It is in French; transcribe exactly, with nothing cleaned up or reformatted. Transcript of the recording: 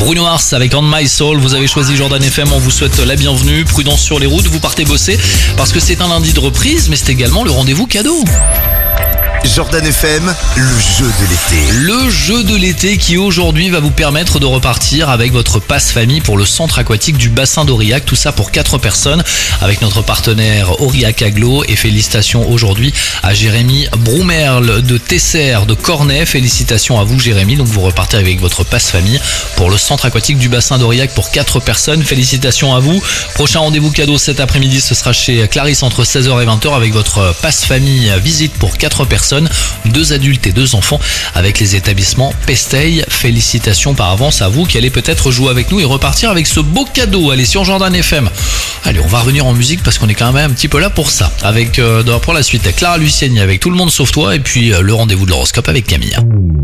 Bruno Mars avec On My Soul. Vous avez choisi Jordan F M, on vous souhaite la bienvenue. Prudence sur les routes, vous partez bosser parce que c'est un lundi de reprise, mais c'est également le rendez-vous cadeau. Jordan F M, le jeu de l'été. Le jeu de l'été qui aujourd'hui va vous permettre de repartir avec votre passe famille pour le centre aquatique du bassin d'Aurillac. Tout ça pour quatre personnes avec notre partenaire Aurillac Aglo. Et félicitations aujourd'hui à Jérémy Broumerle de Tesser de Cornet. Félicitations à vous Jérémy. Donc vous repartez avec votre passe famille pour le centre aquatique du bassin d'Aurillac pour quatre personnes. Félicitations à vous. Prochain rendez-vous cadeau cet après-midi, ce sera chez Clarisse entre seize heures et vingt heures avec votre passe famille visite pour quatre personnes. Deux adultes et deux enfants avec les établissements Pesteil. Félicitations par avance à vous qui allez peut-être jouer avec nous et repartir avec ce beau cadeau. Allez sur Jordan F M. Allez, on va revenir en musique parce qu'on est quand même un petit peu là pour ça. Avec euh, pour la suite Clara Luciani avec Tout le monde sauf toi et puis euh, le rendez-vous de l'horoscope avec Camille.